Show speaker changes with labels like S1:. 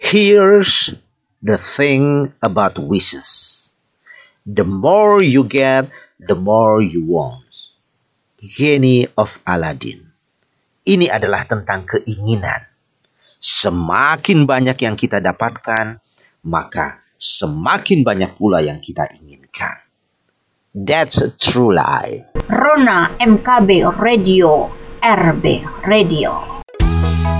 S1: Here's the thing about wishes. The more you get, the more you want. Genie of Aladdin. Ini adalah tentang keinginan. Semakin banyak yang kita dapatkan, maka semakin banyak pula yang kita inginkan. That's a true life.
S2: Rona MKB Radio, RB Radio.